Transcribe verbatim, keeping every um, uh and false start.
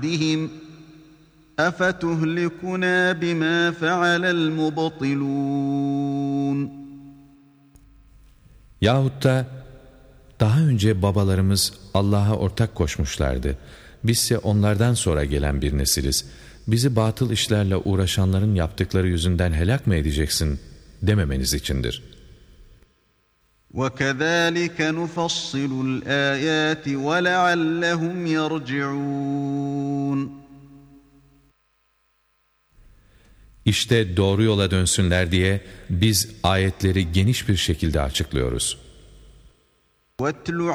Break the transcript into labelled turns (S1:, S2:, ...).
S1: بِهِمْ اَفَتُهْلِكُنَا بِمَا فَعَلَ الْمُبْطِلُونَ.
S2: Yahut da daha önce babalarımız Allah'a ortak koşmuşlardı. Bizse onlardan sonra gelen bir nesiliz. Bizi batıl işlerle uğraşanların yaptıkları yüzünden helak mı edeceksin dememeniz içindir.
S1: وَكَذَٰلِكَ نُفَصِّلُ الْآيَاتِ وَلَعَلَّهُمْ يَرْجِعُونَ.
S2: İşte doğru yola dönsünler diye biz ayetleri geniş bir şekilde açıklıyoruz.
S1: وَاتْلُ